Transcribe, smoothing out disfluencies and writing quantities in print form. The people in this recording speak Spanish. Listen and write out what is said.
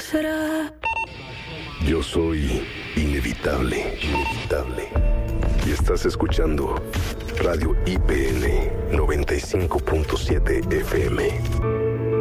será? Yo soy inevitable. Y estás escuchando Radio IPN 95.7 FM.